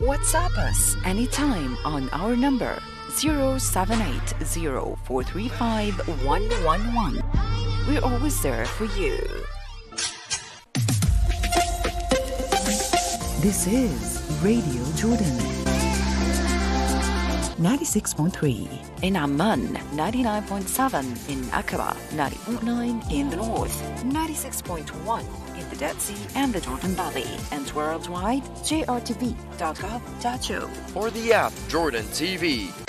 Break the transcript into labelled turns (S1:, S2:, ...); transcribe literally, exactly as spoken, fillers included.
S1: WhatsApp us anytime on our number zero seven eight zero four three five one one one. We're always there for you. This is Radio Jordan ninety-six point three in Amman, ninety-nine point seven in Aqaba, ninety point nine in the north, ninety-six point one in the Dead Sea and the Jordan Valley, and worldwide, j r t v dot gov dot u.
S2: Or the app Jordan T V.